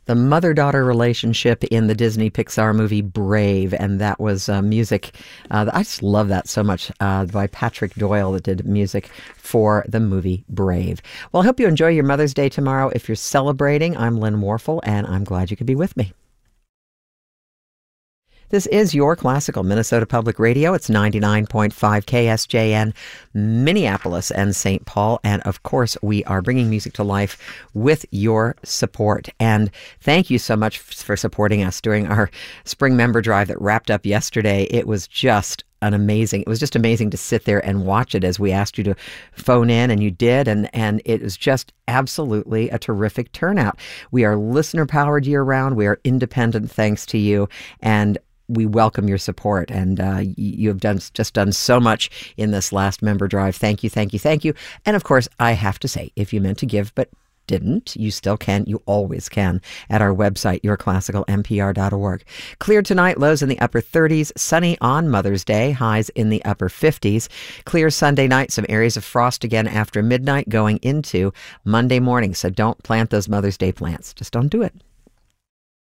the mother-daughter relationship in the Disney Pixar movie Brave, and that was music. I just love that so much, by Patrick Doyle, that did music for the movie Brave. Well, I hope you enjoy your Mother's Day tomorrow. If you're celebrating, I'm Lynn Warfel, and I'm glad you could be with me. This is your classical Minnesota Public Radio. It's 99.5 KSJN, Minneapolis and St. Paul. And of course, we are bringing music to life with your support. And thank you so much for supporting us during our spring member drive that wrapped up yesterday. It was just it was just amazing to sit there and watch it as we asked you to phone in, and you did, and it was just absolutely a terrific turnout. We are listener powered year round. We are independent thanks to you, and we welcome your support. And you have just done so much in this last member drive. Thank you, thank you, thank you. And of course, I have to say, if you meant to give but didn't, you still can. You always can at our website, yourclassicalmpr.org. Clear tonight, lows in the upper 30s. Sunny on Mother's Day, highs in the upper 50s. Clear Sunday night, some areas of frost again after midnight going into Monday morning. So don't plant those Mother's Day plants. Just don't do it.